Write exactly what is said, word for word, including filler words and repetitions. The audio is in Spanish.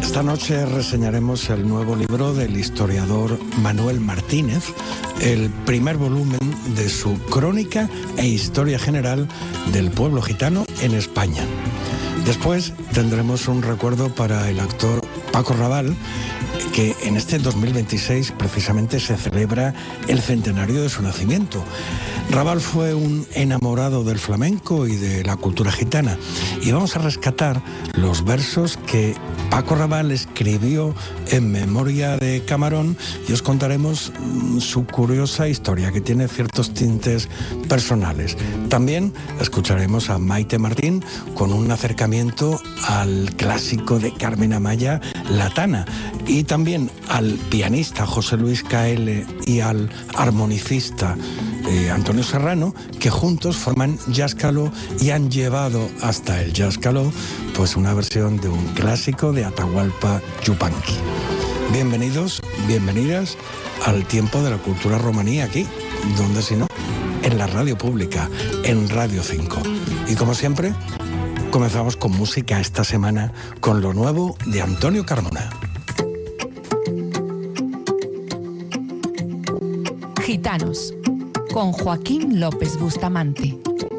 Esta noche reseñaremos el nuevo libro del historiador Manuel Martínez, el primer volumen de su Crónica e Historia General del Pueblo Gitano en España. Después tendremos un recuerdo para el actor Paco Rabanne, que en este dos mil veintiséis precisamente se celebra el centenario de su nacimiento. Rabanne fue un enamorado del flamenco y de la cultura gitana, y vamos a rescatar los versos que Paco Rabanne escribió en memoria de Camarón, y os contaremos su curiosa historia, que tiene ciertos tintes personales. También escucharemos a Maite Martín con un acercamiento al clásico de Carmen Amaya, La Tana, y también al pianista José Luis Caelle y al armonicista eh, Antonio Serrano, que juntos forman Jazzcaló y han llevado hasta el Jazzcaló pues una versión de un clásico de Atahualpa Yupanqui. Bienvenidos, bienvenidas al tiempo de la cultura romaní aquí, donde si no, en la radio pública, en Radio cinco. Y como siempre, comenzamos con música esta semana con lo nuevo de Antonio Carmona. Gitanos, con Joaquín López Bustamante.